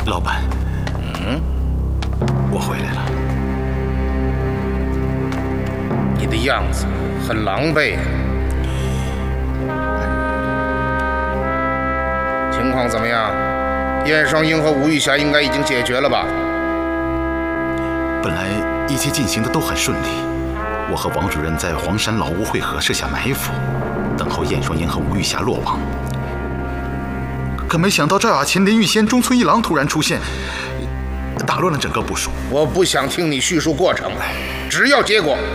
老板，我回来了。 你的样子很狼狈。情况怎么样？燕双英和吴玉霞应该已经解决了吧？ 本来一切进行的都很顺利，我和王主任在黄山老屋会合，设下埋伏，等候燕双英和吴玉霞落网。可没想到赵雅琴、林玉仙、中村一郎突然出现，打乱了整个部署。 我不想听你叙述过程，只要结果。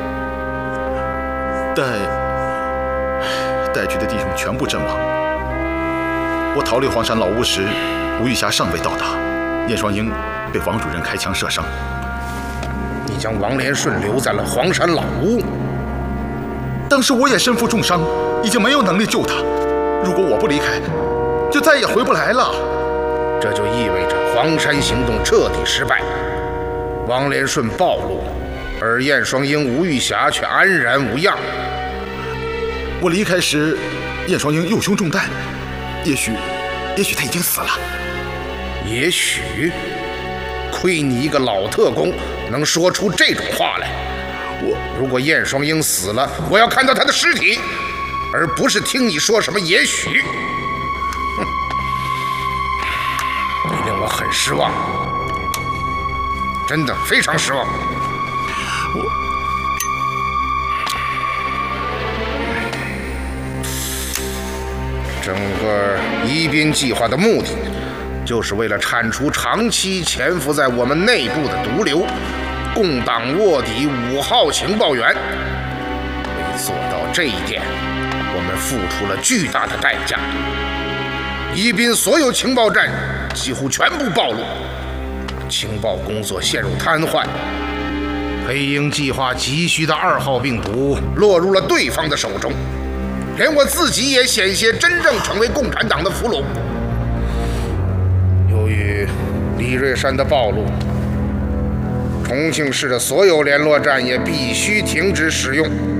带去的弟兄全部阵亡。我逃离黄山老屋时，吴玉霞尚未到达，燕双英被王主任开枪射伤。 你将王连顺留在了黄山老屋。 当时我也身负重伤，已经没有能力救他。如果我不离开，就再也回不来了。 这就意味着黄山行动彻底失败，王连顺暴露，而燕双英、吴玉霞却安然无恙。 我离开时，燕双英右胸中弹，也许他已经死了。 也许，亏你一个老特工能说出这种话来。如果燕双英死了，我要看到她的尸体，而不是听你说什么也许。你令我很失望，真的非常失望。整个宜宾计划的目的，就是为了铲除长期潜伏在我们内部的毒瘤——共党卧底5号情报员。为做到这一点，我们付出了巨大的代价。宜宾所有情报站几乎全部暴露，情报工作陷入瘫痪。黑鹰计划急需的2号病毒落入了对方的手中。连我自己也险些真正成为共产党的俘虏。由于李瑞山的暴露，重庆市的所有联络站也必须停止使用。